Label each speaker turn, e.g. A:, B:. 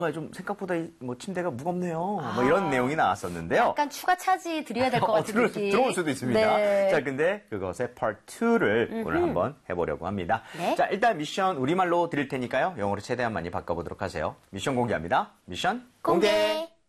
A: 좀 생각보다 뭐 침대가 무겁네요. 뭐 이런 내용이 나왔었는데요.
B: 약간 추가 차지 드려야 될 것 같은 느낌.
A: 들어올 수도 있습니다.
B: 네.
A: 자, 근데 그것의 Part 2를 오늘 한번 해보려고 합니다.
B: 네.
A: 자, 일단 미션 우리말로 드릴 테니까요. 영어로 최대한 많이 바꿔보도록 하세요. 미션 공개합니다. 미션 공개!